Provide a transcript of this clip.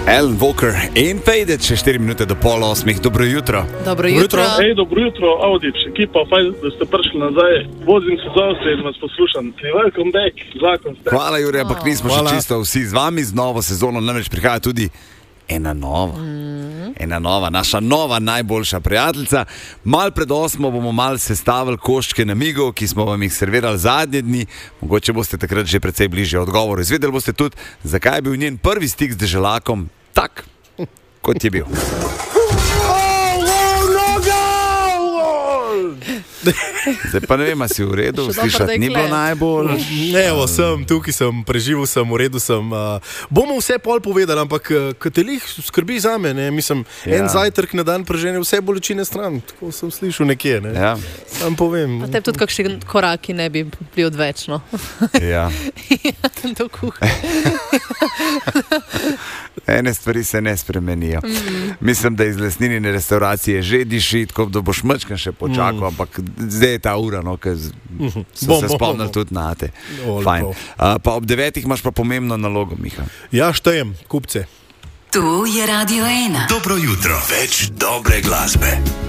Alan Walker in Faded, še 4 minute do 7:30. Dobro jutro. Dobro jutro. Hej, dobro jutro, Audič, ekipa, fajn, da ste prišli nazaj. Vozim se z Avstrije in vas poslušam. Welcome back, zakon ste. Hvala, Jure, ampak nismo še čisto vsi z vami. Z novo sezono namreč prihaja tudi ena nova, naša nova najboljša prijateljica. Mal pred 8 bomo mal sestavili koščke namigov, ki smo vam jih servirali zadnje dni. Mogoče boste takrat že precej bližje odgovoru. Izvedeli boste tudi, zakaj je bil njen prvi stik z deželakom tak, kot je bil. Zdaj pa ne vem, a si v redu, slišati ni bilo najbolj. Evo, tukaj sem, preživel sem, v redu sem. Bomo vse pol povedali, ampak katelih skrbi za me, ne? Mislim, en zajtrk na dan prežene vse bolečine stran, tako sem slišal nekje, ne? Ja. Sam povem. A tebi tudi kakšni koraki ne bi bili odvečno. Ja. Do kuhne. Ene stvari se ne spremenijo. Mislim, da iz lesninine restauracije že diši, tako da boš mačkan še počakal, ampak zdaj je ta ura, no, ker so se spomnili tudi na te. Fajn. Pa ob 9 imaš pa pomembno nalogo, Miha. Ja, štejem, kupce. Tu je Radio 1. Dobro jutro, več dobre glasbe.